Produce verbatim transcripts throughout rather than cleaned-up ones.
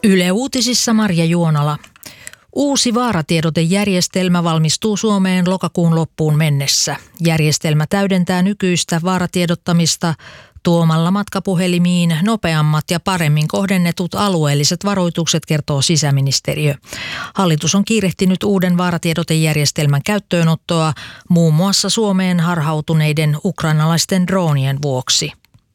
Yle Uutisissa Marja Juonala. Uusi vaaratiedotejärjestelmä valmistuu Suomeen lokakuun loppuun mennessä. Järjestelmä täydentää nykyistä vaaratiedottamista tuomalla matkapuhelimiin nopeammat ja paremmin kohdennetut alueelliset varoitukset, kertoo sisäministeriö. Hallitus on kiirehtinyt uuden vaaratiedotejärjestelmän käyttöönottoa muun muassa Suomeen harhautuneiden ukrainalaisten droonien vuoksi.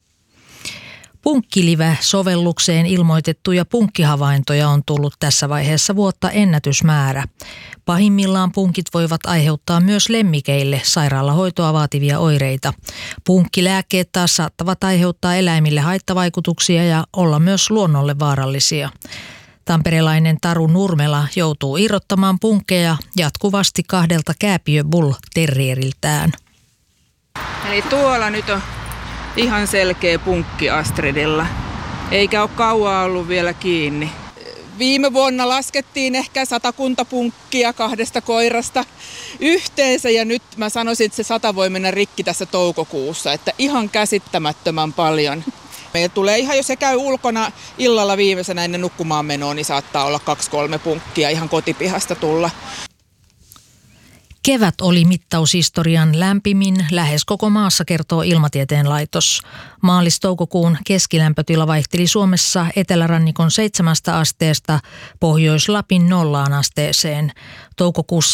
Punkkilive-sovellukseen ilmoitettuja punkkihavaintoja on tullut tässä vaiheessa vuotta ennätysmäärä. Pahimmillaan punkit voivat aiheuttaa myös lemmikeille sairaalahoitoa vaativia oireita. Punkkilääkkeet taas saattavat aiheuttaa eläimille haittavaikutuksia ja olla myös luonnolle vaarallisia. Tamperelainen Taru Nurmela joutuu irrottamaan punkkeja jatkuvasti kahdelta kääpiö Bull Terrieriltään. Eli tuolla nyt on ihan selkeä punkki Astridilla, eikä ole kauan ollut vielä kiinni. Viime vuonna laskettiin ehkä satakunta punkkia kahdesta koirasta yhteensä ja nyt mä sanoisin, että se sata voi mennä rikki tässä toukokuussa, että ihan käsittämättömän paljon. Meillä tulee ihan, jos se käy ulkona illalla viimeisenä ennen nukkumaan menoa, niin saattaa olla kaksi kolme punkkia ihan kotipihasta tulla. Kevät oli mittaushistorian lämpimin lähes koko maassa, kertoo Ilmatieteen laitos. Maalis-toukokuun keskilämpötila vaihteli Suomessa etelärannikon seitsemästä asteesta Pohjois-Lapin nollaan asteeseen. Toukokuussa